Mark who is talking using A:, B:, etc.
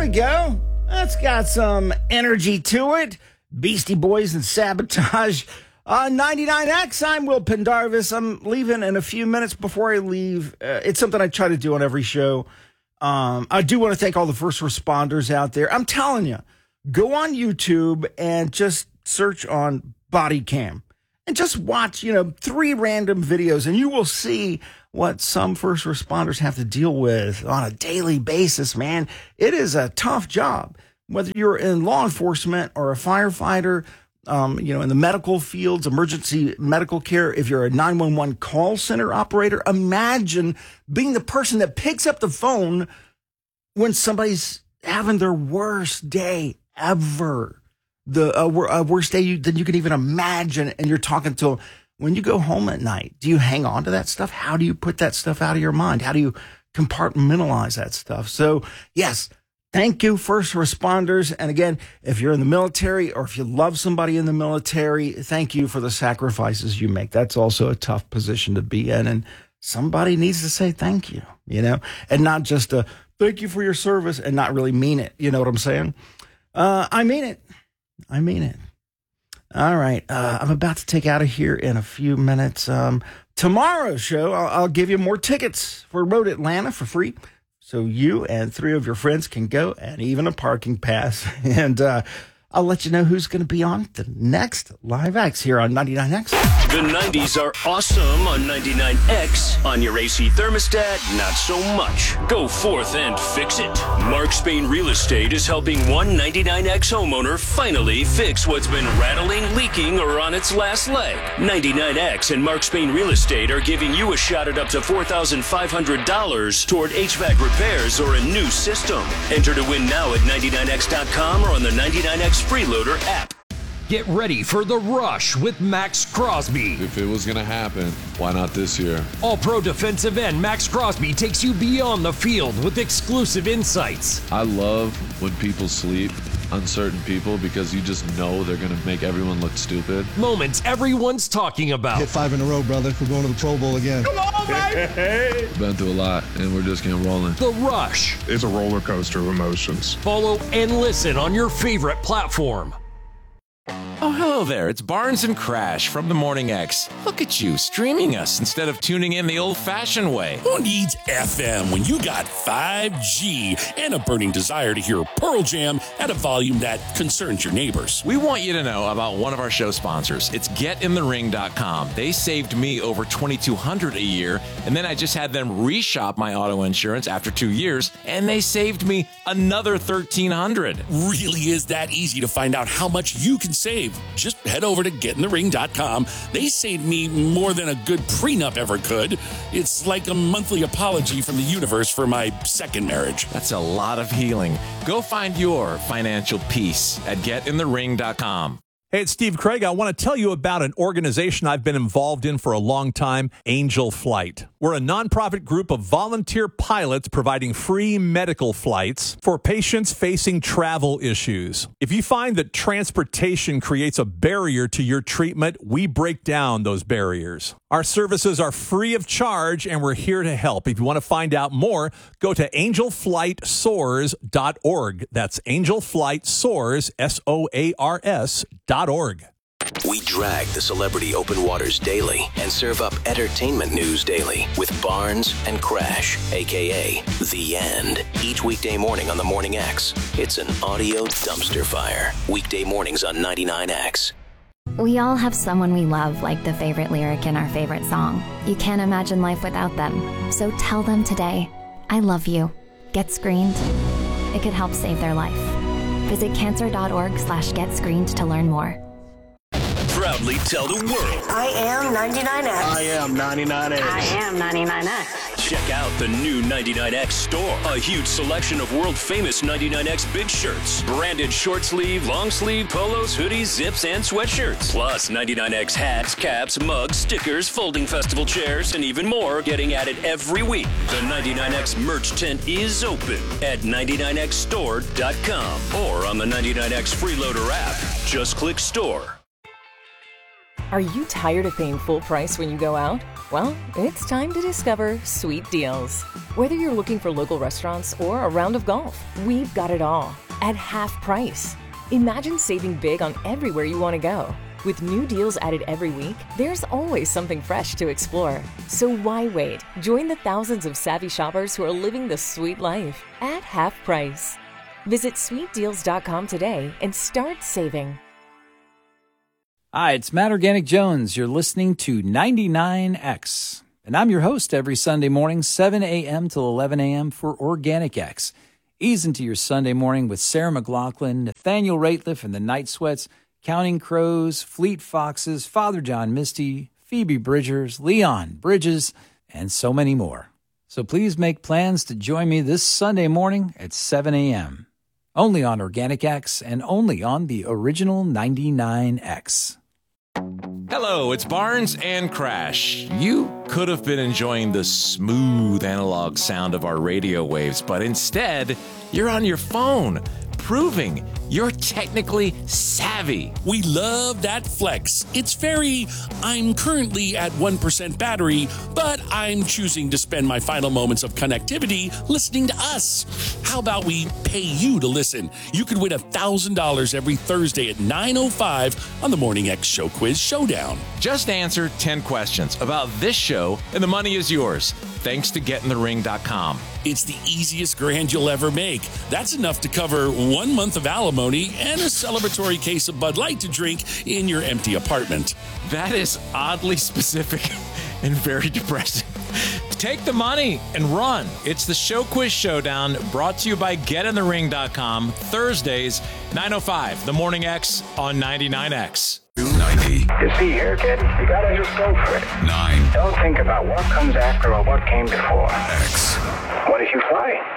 A: we go. That's got some energy to it. Beastie Boys and Sabotage. 99X, I'm Will Pendarvis. I'm leaving in a few minutes. Before I leave, it's something I try to do on every show. I do want to thank all the first responders out there. I'm telling you, go on YouTube and just search on body cam and just watch, 3 random videos, and you will see what some first responders have to deal with on a daily basis, man. It is a tough job, whether you're in law enforcement or a firefighter, in the medical fields, emergency medical care. If you're a 911 call center operator, imagine being the person that picks up the phone when somebody's having their worst day ever. The worst day than you can even imagine, and you're talking to them. When you go home at night, do you hang on to that stuff? How do you put that stuff out of your mind? How do you compartmentalize that stuff? So, yes, thank you, first responders. And again, if you're in the military or if you love somebody in the military, thank you for the sacrifices you make. That's also a tough position to be in. And somebody needs to say thank you, and not just a thank you for your service and not really mean it. You know what I'm saying? I mean it. All right. I'm about to take out of here in a few minutes. Tomorrow's show, I'll give you more tickets for Road Atlanta for free. So you and 3 of your friends can go, and even a parking pass. And I'll let you know who's going to be on the next Live X here on 99X.
B: The 90s are awesome on 99X. On your AC thermostat, not so much. Go forth and fix it. Mark Spain Real Estate is helping one 99X homeowner finally fix what's been rattling, leaking, or on its last leg. 99X and Mark Spain Real Estate are giving you a shot at up to $4,500 toward HVAC repairs or a new system. Enter to win now at 99X.com or on the 99X Freeloader app.
C: Get ready for The Rush with Max Crosby.
D: If it was going to happen, why not this year?
C: All-pro defensive end Max Crosby takes you beyond the field with exclusive insights.
D: I love when people sleep, uncertain people, because you just know they're going to make everyone look stupid.
C: Moments everyone's talking about.
E: Hit 5 in a row, brother. We're going to the Pro Bowl again.
A: Come on, baby!
D: Been through a lot, and we're just getting rolling.
C: The Rush.
F: It's a roller coaster of emotions.
C: Follow and listen on your favorite platform.
G: Oh, hello there. It's Barnes & Crash from the Morning X. Look at you, streaming us instead of tuning in the old-fashioned way.
H: Who needs FM when you got 5G and a burning desire to hear Pearl Jam at a volume that concerns your neighbors?
G: We want you to know about one of our show sponsors. It's GetInTheRing.com. They saved me over $2,200 a year, and then I just had them reshop my auto insurance after 2 years, and they saved me another $1,300.
H: Really is that easy to find out how much you can save. Just head over to GetInTheRing.com. They saved me more than a good prenup ever could. It's like a monthly apology from the universe for my second marriage.
G: That's a lot of healing. Go find your financial peace at GetInTheRing.com.
I: Hey, it's Steve Craig. I want to tell you about an organization I've been involved in for a long time, Angel Flight. We're a nonprofit group of volunteer pilots providing free medical flights for patients facing travel issues. If you find that transportation creates a barrier to your treatment, we break down those barriers. Our services are free of charge, and we're here to help. If you want to find out more, go to angelflightsoars.org. That's angelflightsoars, SOARS.org.
B: We drag the celebrity open waters daily and serve up entertainment news daily with Barnes and Crash, a.k.a. The End. Each weekday morning on the Morning X, it's an audio dumpster fire. Weekday mornings on 99X.
J: We all have someone we love, like the favorite lyric in our favorite song. You can't imagine life without them. So tell them today, I love you. Get screened. It could help save their life. Visit cancer.org/getscreened to learn more.
B: Proudly tell the world.
K: I am 99X.
E: I am 99X.
K: I am 99X.
B: Check out the new 99X store. A huge selection of world-famous 99X big shirts. Branded short sleeve, long sleeve, polos, hoodies, zips, and sweatshirts. Plus 99X hats, caps, mugs, stickers, folding festival chairs, and even more getting added every week. The 99X merch tent is open at 99xstore.com or on the 99X Freeloader app. Just click store.
L: Are you tired of paying full price when you go out? Well, it's time to discover Sweet Deals. Whether you're looking for local restaurants or a round of golf, we've got it all at half price. Imagine saving big on everywhere you want to go. With new deals added every week, there's always something fresh to explore. So why wait? Join the thousands of savvy shoppers who are living the sweet life at half price. Visit sweetdeals.com today and start saving.
M: Hi, it's Matt Organic Jones. You're listening to 99X. And I'm your host every Sunday morning, 7 a.m. till 11 a.m. for Organic X. Ease into your Sunday morning with Sarah McLachlan, Nathaniel Rateliff and the Night Sweats, Counting Crows, Fleet Foxes, Father John Misty, Phoebe Bridgers, Leon Bridges, and so many more. So please make plans to join me this Sunday morning at 7 a.m. Only on Organic X and only on the original 99X.
G: Hello, it's Barnes and Crash. You could have been enjoying the smooth analog sound of our radio waves, but instead, you're on your phone, proving you're technically savvy.
H: We love that flex. It's very, I'm currently at 1% battery, but I'm choosing to spend my final moments of connectivity listening to us. How about we pay you to listen? You could win $1,000 every Thursday at 9:05 on the Morning X Show Quiz Showdown.
G: Just answer 10 questions about this show, and the money is yours, thanks to GetInTheRing.com.
H: It's the easiest grand you'll ever make. That's enough to cover 1 month of alimony and a celebratory case of Bud Light to drink in your empty apartment.
G: That is oddly specific and very depressing. Take the money and run. It's the Show Quiz Showdown, brought to you by GetInTheRing.com, Thursdays, 9:05, The Morning X on 99X.
N: 90.
O: You see here, kid? You gotta just go for it.
N: 9.
O: Don't think about what comes after or what came before.
N: X.
O: What if you fly?